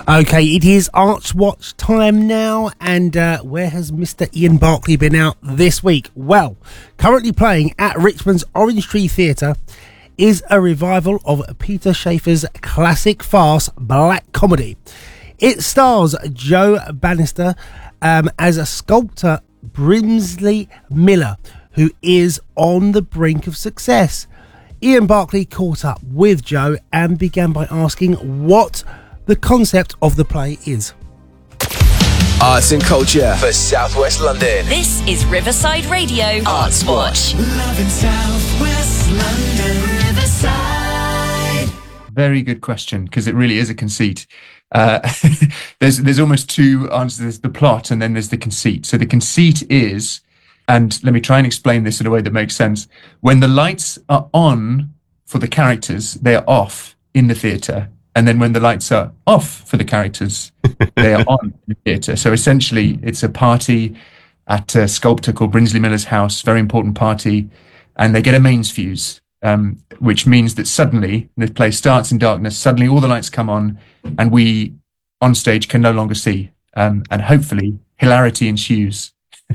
Okay, it is Arts Watch time now, and where has Mr. Ian Barclay been out this week? Well, currently playing at Richmond's Orange Tree Theatre is a revival of Peter Shaffer's classic farce Black Comedy. It stars Joe Bannister as a sculptor, Brinsley Miller, who is on the brink of success. Ian Barclay caught up with Joe and began by asking what the concept of the play is. Arts and culture for South West London. This is Riverside Radio Arts Watch. Love in South West London, Riverside. Very good question, because it really is a conceit. There's almost two answers. There's the plot and then there's the conceit. So the conceit is, and let me try and explain this in a way that makes sense. When the lights are on for the characters, they are off in the theatre. And then when the lights are off for the characters, they are on in the theatre. So essentially, it's a party at a sculptor called Brinsley Miller's house, very important party, and they get a mains fuse, which means that suddenly, the play starts in darkness, suddenly all the lights come on, and we, on stage, can no longer see. And hopefully, hilarity ensues.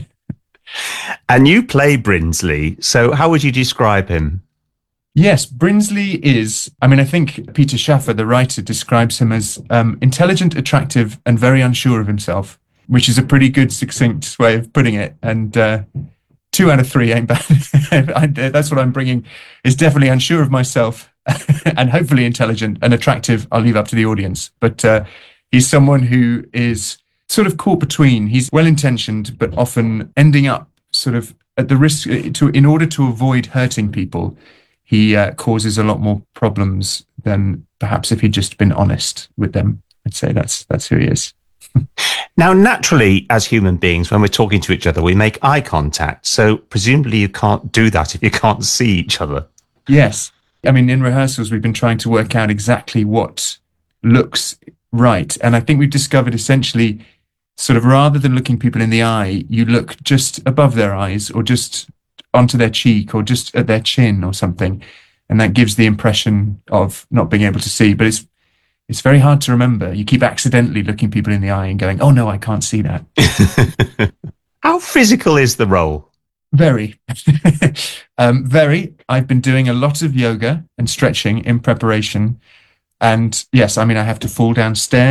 And you play Brinsley, so how would you describe him? Yes, Brinsley is, I think Peter Shaffer, the writer, describes him as intelligent, attractive, and very unsure of himself, which is a pretty good, succinct way of putting it. And 2 out of 3 ain't bad. That's what I'm bringing, is definitely unsure of myself and hopefully intelligent and attractive. I'll leave up to the audience. But he's someone who is sort of caught between. He's well-intentioned, but often ending up sort of at the risk, in order to avoid hurting people, he causes a lot more problems than perhaps if he'd just been honest with them. I'd say that's who he is. Now, naturally, as human beings, when we're talking to each other, we make eye contact. So presumably you can't do that if you can't see each other. Yes. In rehearsals, we've been trying to work out exactly what looks right. And I think we've discovered essentially, sort of rather than looking people in the eye, you look just above their eyes or just onto their cheek or just at their chin or something, and that gives the impression of not being able to see. But it's very hard to remember. You keep accidentally looking people in the eye and going, oh no, I can't see that. How physical is the role? Very. Very. I've been doing a lot of yoga and stretching in preparation, and yes, I have to fall downstairs